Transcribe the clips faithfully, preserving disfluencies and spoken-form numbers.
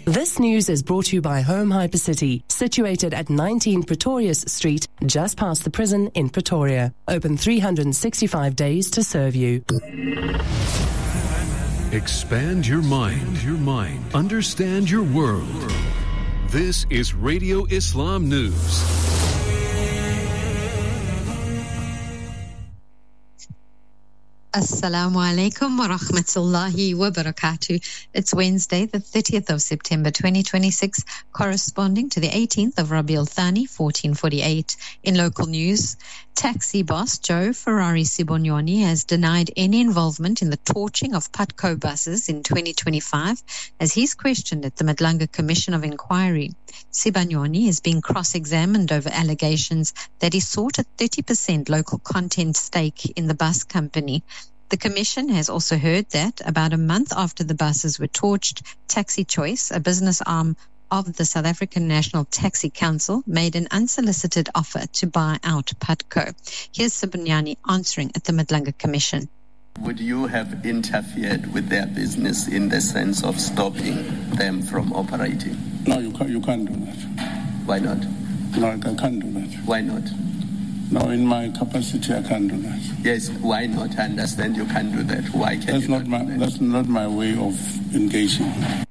This news is brought to you by Home Hypercity, situated at nineteen Pretorius Street, just past the prison in Pretoria. Open three hundred sixty-five days to serve you. Expand your mind, your mind. Understand your world. This is Radio Islam News. Assalamu alaikum wa rahmatullahi wa barakatuh. It's Wednesday, the thirtieth of September twenty twenty-six, corresponding to the eighteenth of Rabiul Thani, fourteen forty-eight. In local news, taxi boss Joe Ferrari Sibonyoni has denied any involvement in the torching of Patco buses in twenty twenty-five, as he's questioned at the Madlanga Commission of Inquiry. Sibonyoni is being cross-examined over allegations that he sought a thirty percent local content stake in the bus company. The Commission has also heard that about a month after the buses were torched, Taxi Choice, a business arm of the South African National Taxi Council, made an unsolicited offer to buy out Patco. Here's Sibonyoni answering at the Madlanga Commission. Would you have interfered with their business in the sense of stopping them from operating? No, you can't, you can't do that. Why not? No, I can't do that. Why not? No, in my capacity, I can't do that. Yes, why not? I understand you can't do that. Why can't that's you not, not my, do that? That's not my way of engaging.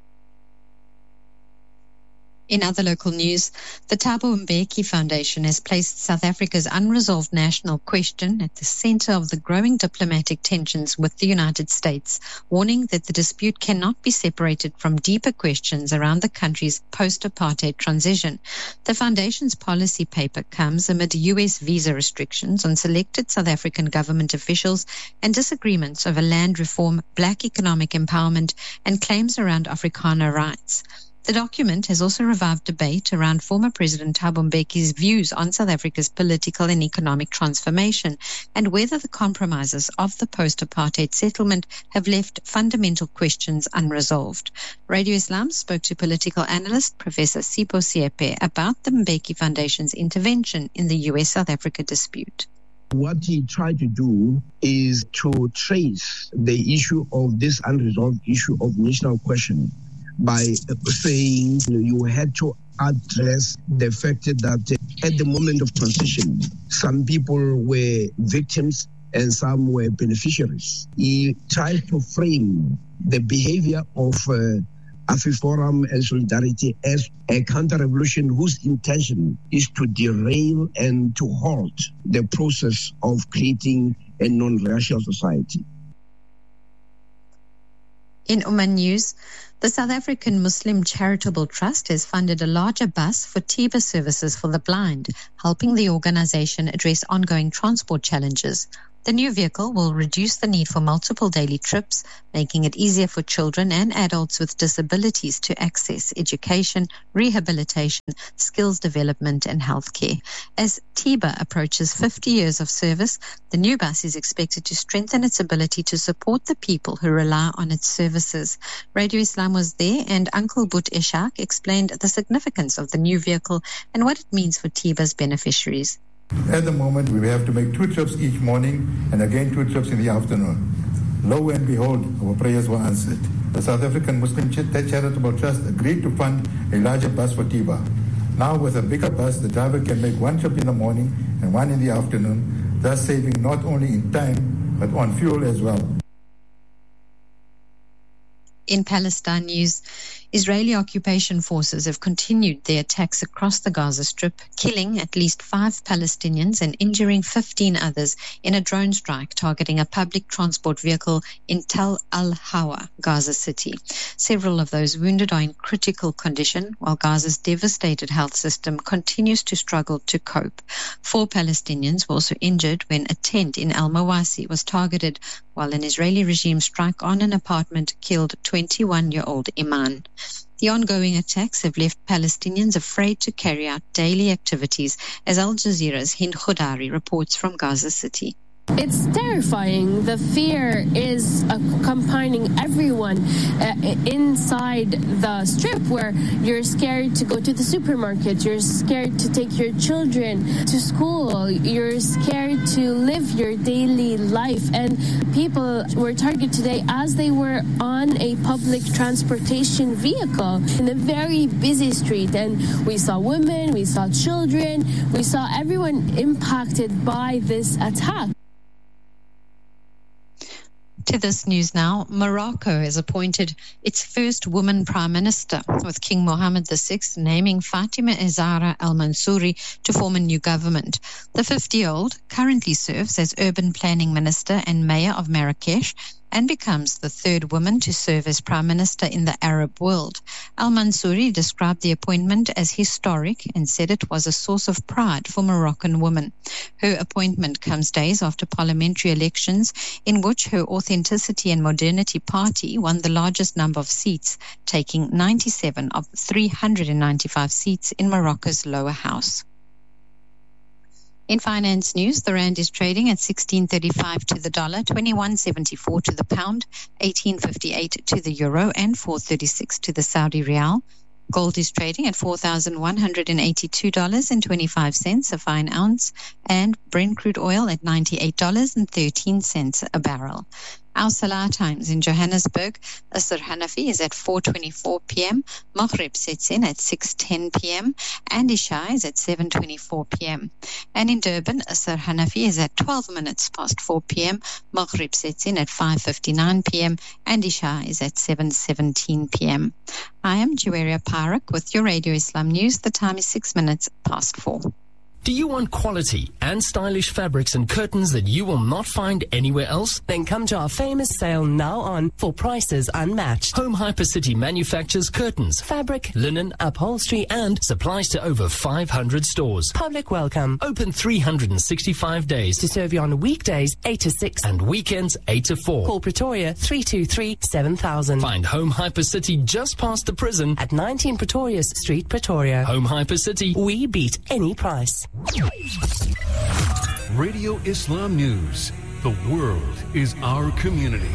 In other local news, the Thabo Mbeki Foundation has placed South Africa's unresolved national question at the center of the growing diplomatic tensions with the United States, warning that the dispute cannot be separated from deeper questions around the country's post-apartheid transition. The foundation's policy paper comes amid U S visa restrictions on selected South African government officials and disagreements over land reform, black economic empowerment, and claims around Afrikaner rights. The document has also revived debate around former President Thabo Mbeki's views on South Africa's political and economic transformation and whether the compromises of the post-apartheid settlement have left fundamental questions unresolved. Radio Islam spoke to political analyst Professor Sipho Siepe about the Mbeki Foundation's intervention in the U S-South Africa dispute. What he tried to do is to trace the issue of this unresolved issue of national question by saying you know, you had to address the fact that at the moment of transition, some people were victims and some were beneficiaries. He tried to frame the behavior of uh, AfriForum and Solidarity as a counter-revolution whose intention is to derail and to halt the process of creating a non-racial society. In Oman News, the South African Muslim Charitable Trust has funded a larger bus for Tiba services for the blind, helping the organization address ongoing transport challenges. The new vehicle will reduce the need for multiple daily trips, making it easier for children and adults with disabilities to access education, rehabilitation, skills development, and healthcare. As Tiba approaches fifty years of service, the new bus is expected to strengthen its ability to support the people who rely on its services. Radio Islam was there, and Uncle But Ishaq explained the significance of the new vehicle and what it means for Tiba's beneficiaries. At the moment, we have to make two trips each morning and again two trips in the afternoon. Lo and behold, our prayers were answered. The South African Muslim Charitable Trust agreed to fund a larger bus for Tiba. Now, with a bigger bus, the driver can make one trip in the morning and one in the afternoon, thus saving not only in time, but on fuel as well. In Palestine news, Israeli occupation forces have continued their attacks across the Gaza Strip, killing at least five Palestinians and injuring fifteen others in a drone strike targeting a public transport vehicle in Tel Al-Hawa, Gaza City. Several of those wounded are in critical condition, while Gaza's devastated health system continues to struggle to cope. Four Palestinians were also injured when a tent in Al-Mawasi was targeted, while an Israeli regime strike on an apartment killed twenty-one-year-old Iman. The ongoing attacks have left Palestinians afraid to carry out daily activities, as Al Jazeera's Hind Khudari reports from Gaza City. It's terrifying. The fear is accompanying everyone uh, inside the strip, where you're scared to go to the supermarket, you're scared to take your children to school, you're scared to live your daily life. And people were targeted today as they were on a public transportation vehicle in a very busy street. And we saw women, we saw children, we saw everyone impacted by this attack. To this news now, Morocco has appointed its first woman prime minister, with King Mohammed the sixth naming Fatima Zahra al-Mansouri to form a new government. The fifty-year-old currently serves as urban planning minister and mayor of Marrakesh, and becomes the third woman to serve as prime minister in the Arab world. Al-Mansouri described the appointment as historic and said it was a source of pride for Moroccan women. Her appointment comes days after parliamentary elections, in which her Authenticity and Modernity party won the largest number of seats, taking ninety-seven of three hundred ninety-five seats in Morocco's lower house. In finance news, the rand is trading at sixteen thirty-five to the dollar, twenty-one seventy-four to the pound, eighteen fifty-eight to the euro, and four thirty-six to the Saudi rial. Gold is trading at four thousand one hundred eighty-two dollars and twenty-five cents a fine ounce, and Brent crude oil at ninety-eight dollars and thirteen cents a barrel. Our Salah times in Johannesburg, Asr Hanafi is at four twenty-four p.m., Maghrib sets in at six ten p.m., and Isha is at seven twenty-four p.m. And in Durban, Asr Hanafi is at twelve minutes past four p.m., Maghrib sets in at five fifty-nine p.m., and Isha is at seven seventeen p.m. I am Juwaria Parak with your Radio Islam News. The time is six minutes past four. Do you want quality and stylish fabrics and curtains that you will not find anywhere else? Then come to our famous sale now on for prices unmatched. Home Hypercity manufactures curtains, Fabric, linen, upholstery, and supplies to over five hundred stores. Public welcome. Open three hundred sixty-five days to serve you on weekdays eight to six and weekends eight to four. Call Pretoria three two three, seven thousand. Find Home Hypercity just past the prison at nineteen Pretorius Street, Pretoria. Home Hypercity. We beat any price. Radio Islam News. The world is our community.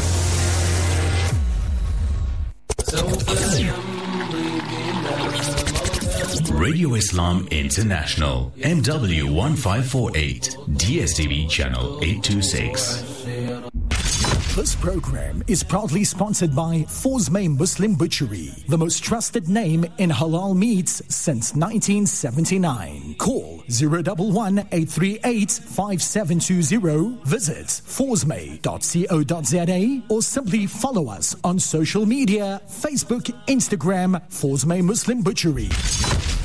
Radio Islam International, M W one five four eight, D S T V channel eight two six. This program is proudly sponsored by Fosme Muslim Butchery, the most trusted name in halal meats since nineteen seventy-nine. Call zero one one, eight three eight, five seven two zero, visit fosme dot co dot za, or simply follow us on social media, Facebook, Instagram, Fosme Muslim Butchery.